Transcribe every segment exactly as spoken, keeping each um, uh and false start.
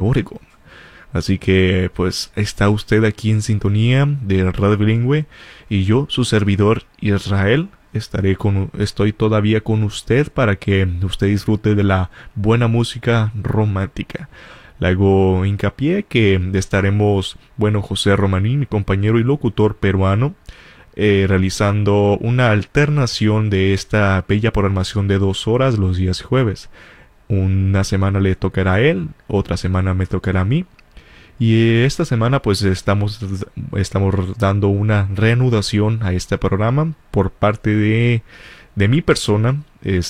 Oregon. Así que pues está usted aquí en sintonía de Radio Bilingüe y yo, su servidor Israel, estaré con, estoy todavía con usted para que usted disfrute de la buena música romántica. Le hago hincapié que estaremos, bueno, José Romaní, mi compañero y locutor peruano, eh, realizando una alternación de esta bella programación de dos horas los días jueves. Una semana le tocará a él, otra semana me tocará a mí. Y esta semana pues estamos, estamos dando una reanudación a este programa por parte de, de mi persona.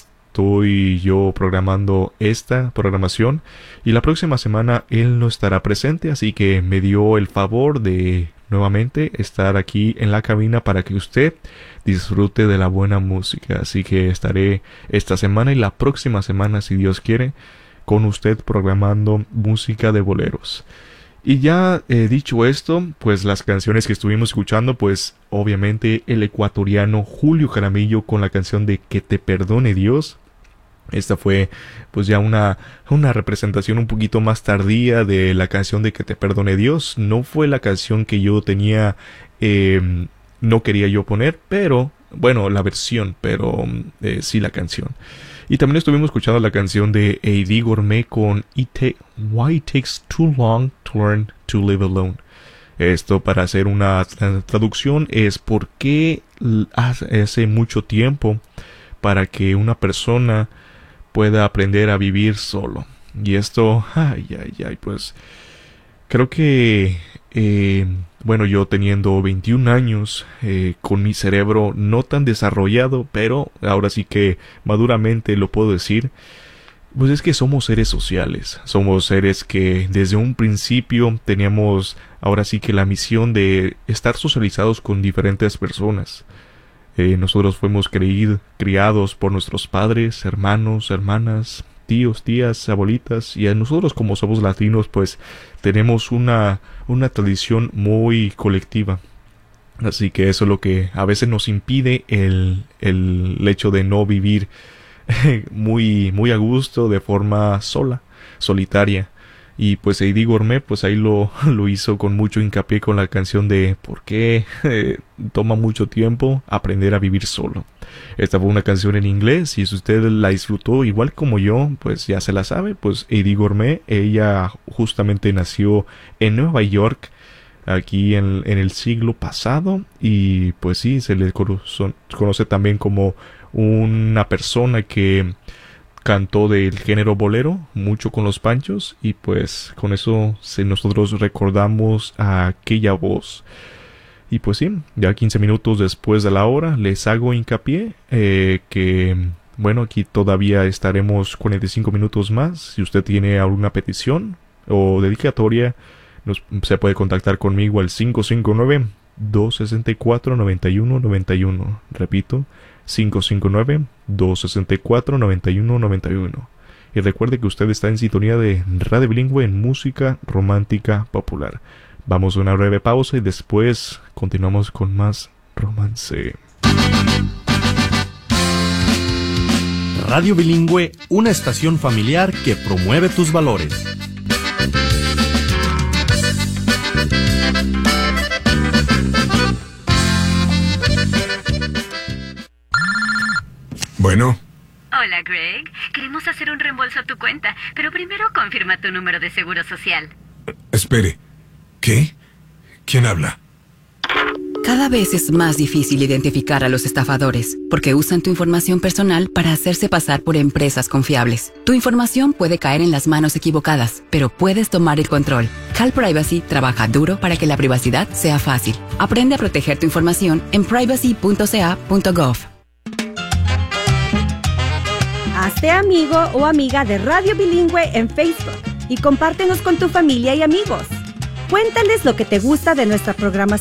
Estoy yo programando esta programación y la próxima semana él no estará presente, así que me dio el favor de nuevamente estar aquí en la cabina para que usted disfrute de la buena música. Así que estaré esta semana y la próxima semana, si Dios quiere, con usted programando música de boleros. Y ya eh, dicho esto, pues las canciones que estuvimos escuchando, pues obviamente el ecuatoriano Julio Jaramillo con la canción de Que te perdone Dios. Esta fue pues ya una, una representación un poquito más tardía de la canción de Que te perdone Dios. No fue la canción que yo tenía, eh, no quería yo poner, pero bueno, la versión, pero eh, sí la canción. Y también estuvimos escuchando la canción de Eddie Gourmet con It ta- Why It Takes Too Long to Learn to Live Alone. Esto, para hacer una tra- traducción, es por qué hace mucho tiempo para que una persona pueda aprender a vivir solo. Y esto, ay, ay, ay, pues creo que, eh, bueno, yo teniendo veintiún años, eh, con mi cerebro no tan desarrollado, pero ahora sí que maduramente lo puedo decir, pues es que somos seres sociales, somos seres que desde un principio teníamos ahora sí que la misión de estar socializados con diferentes personas. Eh, nosotros fuimos creíd, criados por nuestros padres, hermanos, hermanas, tíos, tías, abuelitas, y a nosotros como somos latinos pues tenemos una, una tradición muy colectiva. Así que eso es lo que a veces nos impide el, el hecho de no vivir muy, muy a gusto de forma sola, solitaria. Y pues Eddie Gourmet pues ahí lo, lo hizo con mucho hincapié con la canción de ¿por qué eh, toma mucho tiempo aprender a vivir solo? Esta fue una canción en inglés y si usted la disfrutó igual como yo, pues ya se la sabe. Pues Eddie Gourmet, ella justamente nació en Nueva York, aquí en, en el siglo pasado, y pues sí, se le conoce, conoce también como una persona que cantó del género bolero mucho con los Panchos, y pues con eso se, nosotros recordamos a aquella voz. Y pues sí, ya quince minutos después de la hora les hago hincapié eh, que bueno, aquí todavía estaremos cuarenta y cinco minutos más. Si usted tiene alguna petición o dedicatoria, nos, se puede contactar conmigo al cinco cinco nueve, dos seis cuatro, nueve uno nueve uno. Repito, cinco cinco nueve, dos seis cuatro, nueve uno nueve uno. Y recuerde que usted está en sintonía de Radio Bilingüe en música romántica popular. Vamos a una breve pausa y después continuamos con más romance. Radio Bilingüe, una estación familiar que promueve tus valores. Bueno. Hola, Greg. Queremos hacer un reembolso a tu cuenta, pero primero confirma tu número de seguro social. Espere. ¿Qué? ¿Quién habla? Cada vez es más difícil identificar a los estafadores, porque usan tu información personal para hacerse pasar por empresas confiables. Tu información puede caer en las manos equivocadas, pero puedes tomar el control. Cal Privacy trabaja duro para que la privacidad sea fácil. Aprende a proteger tu información en privacy punto c a punto gov. Hazte amigo o amiga de Radio Bilingüe en Facebook y compártenos con tu familia y amigos. Cuéntales lo que te gusta de nuestra programación